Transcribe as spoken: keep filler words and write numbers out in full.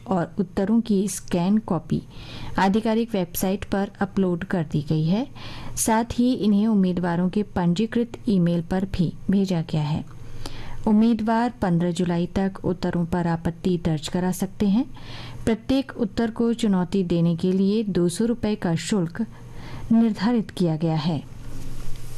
और उत्तरों की स्कैन कॉपी आधिकारिक वेबसाइट पर अपलोड कर दी गई है। साथ ही इन्हें उम्मीदवारों के पंजीकृत ईमेल पर भी भेजा गया है। उम्मीदवार पंद्रह जुलाई तक उत्तरों पर आपत्ति दर्ज करा सकते हैं। प्रत्येक उत्तर को चुनौती देने के लिए दो सौ रुपये का शुल्क निर्धारित किया गया है।